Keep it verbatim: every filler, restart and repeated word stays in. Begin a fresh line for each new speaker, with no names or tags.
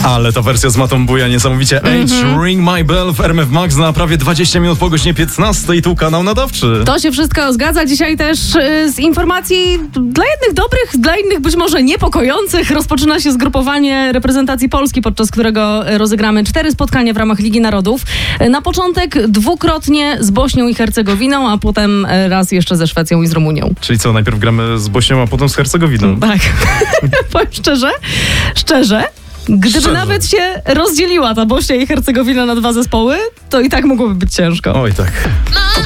Ale ta wersja z Matą Buja niesamowicie. Mm-hmm. Ring My Bell w R M F Max na prawie dwadzieścia minut po godzinie piętnastej. Tu kanał nadawczy.
To się wszystko zgadza. Dzisiaj też y, z informacji dla jednych dobrych, dla innych być może niepokojących. Rozpoczyna się zgrupowanie reprezentacji Polski, podczas którego rozegramy cztery spotkania w ramach Ligi Narodów. Na początek dwukrotnie z Bośnią i Hercegowiną, a potem raz jeszcze ze Szwecją i z Rumunią.
Czyli co, najpierw gramy z Bośnią, a potem z Hercegowiną?
Tak. Powiem szczerze, szczerze, gdyby
Szczerze.
nawet się rozdzieliła ta Bośnia i Hercegowina na dwa zespoły, to i tak mogłoby być ciężko.
Oj tak.